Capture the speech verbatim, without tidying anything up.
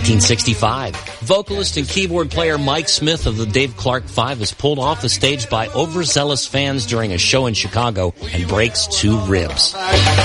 nineteen sixty-five, vocalist and keyboard player Mike Smith of the Dave Clark Five is pulled off the stage by overzealous fans during a show in Chicago and breaks two ribs.